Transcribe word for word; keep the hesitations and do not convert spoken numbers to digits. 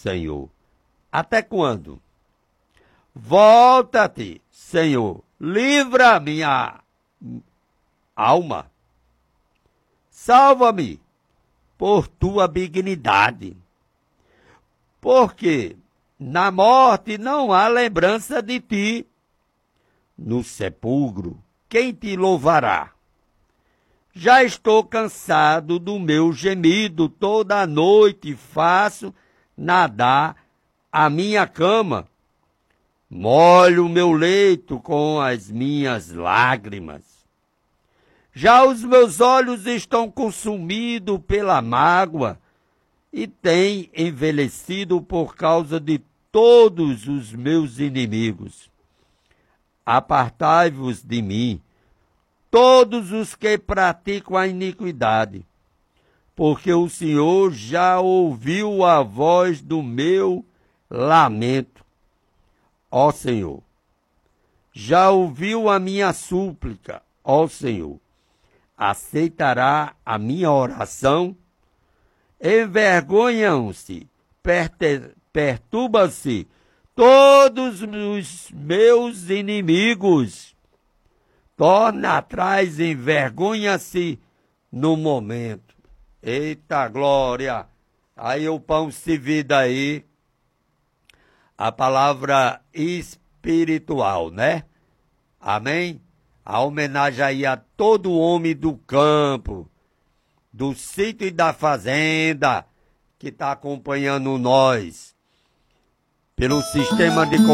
Senhor. Até quando? Volta-te, Senhor, livra minha alma. Salva-me por tua benignidade, porque na morte não há lembrança de ti. No sepulcro, quem te louvará? Já estou cansado do meu gemido, toda noite faço nadar a minha cama. Molho o meu leito com as minhas lágrimas. Já os meus olhos estão consumidos pela mágoa e têm envelhecido por causa de todos os meus inimigos. Apartai-vos de mim, todos os que praticam a iniquidade, porque o Senhor já ouviu a voz do meu lamento. Ó Senhor, já ouviu a minha súplica, ó Senhor, aceitará a minha oração? Envergonham-se, perturbam-se todos os meus inimigos. Torna atrás, envergonha-se no momento. Eita glória! Aí o pão se vida aí, a palavra espiritual, né? Amém? A homenagem aí a todo homem do campo, do sítio e da fazenda, que está acompanhando nós pelo sistema de